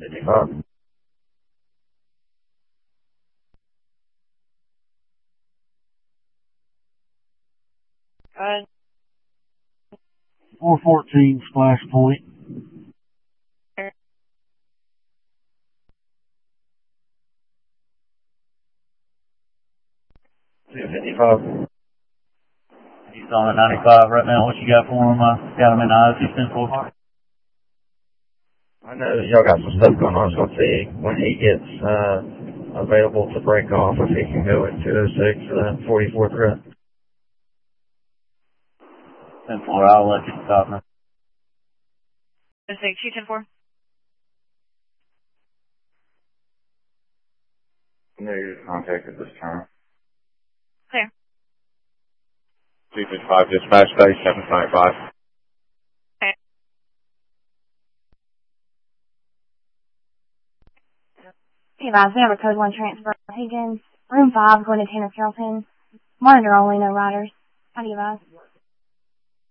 255. Good. 414 Splash Point. 255. He's on at 95 right now. What you got for him? Got him in IOC 10-4. I know y'all got some stuff going on. I was going to see when he gets available to break off, if he can go at 206 for that 44 threat. 10-4, I'll let you stop now. 210-4. No contact at this time. Clear. 255 dispatch base 755. Okay. Hey, guys, we have a code 1 transfer. Higgins, room 5, going to Tanner Carrollton. Monitor only, no riders. How do you guys?